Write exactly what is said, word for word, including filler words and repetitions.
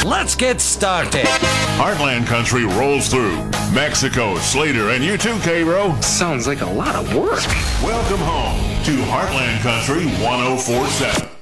Let's get started. Heartland Country rolls through. Mexico, Slater, and you too, K-Bro. Sounds like a lot of work. Welcome home to Heartland Country one oh four point seven.